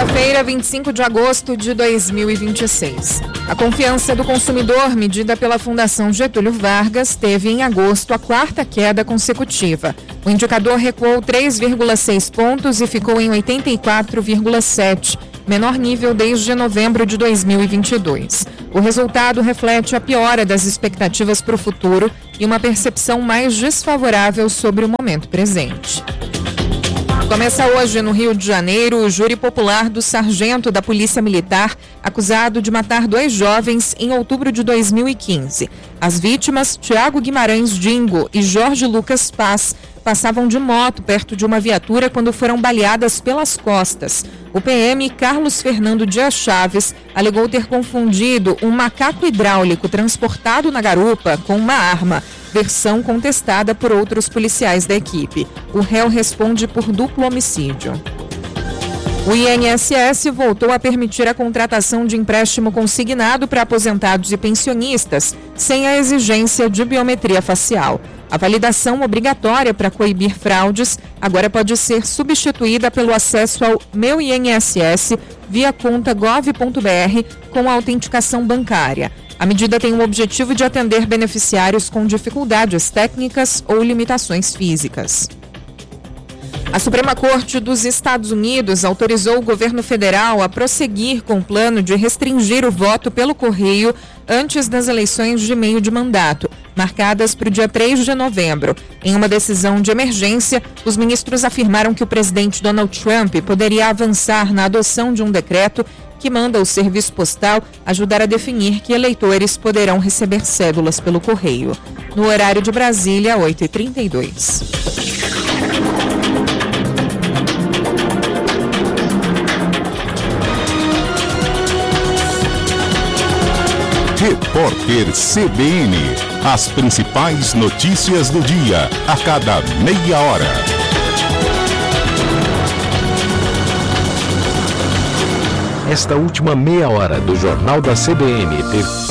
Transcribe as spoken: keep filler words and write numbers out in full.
Terça-feira, vinte e cinco de agosto de dois mil e vinte e seis. A confiança do consumidor, medida pela Fundação Getúlio Vargas, teve em agosto a quarta queda consecutiva. O indicador recuou três vírgula seis pontos e ficou em oitenta e quatro vírgula sete, menor nível desde novembro de dois mil e vinte e dois. O resultado reflete a piora das expectativas para o futuro e uma percepção mais desfavorável sobre o momento presente. Começa hoje, no Rio de Janeiro, o júri popular do sargento da Polícia Militar, acusado de matar dois jovens em outubro de dois mil e quinze. As vítimas, Tiago Guimarães Dingo e Jorge Lucas Paz, passavam de moto perto de uma viatura quando foram baleadas pelas costas. O P M Carlos Fernando Dias Chaves alegou ter confundido um macaco hidráulico transportado na garupa com uma arma, versão contestada por outros policiais da equipe. O réu responde por duplo homicídio. O I N S S voltou a permitir a contratação de empréstimo consignado para aposentados e pensionistas, sem a exigência de biometria facial. A validação obrigatória para coibir fraudes agora pode ser substituída pelo acesso ao Meu I N S S via conta gov ponto br com a autenticação bancária. A medida tem o objetivo de atender beneficiários com dificuldades técnicas ou limitações físicas. A Suprema Corte dos Estados Unidos autorizou o governo federal a prosseguir com o plano de restringir o voto pelo correio antes das eleições de meio de mandato, marcadas para o dia três de novembro. Em uma decisão de emergência, os ministros afirmaram que o presidente Donald Trump poderia avançar na adoção de um decreto que manda o serviço postal ajudar a definir que eleitores poderão receber cédulas pelo correio. No horário de Brasília, oito e trinta e dois. Repórter C B N. As principais notícias do dia, a cada meia hora. Esta última meia hora do Jornal da C B N teve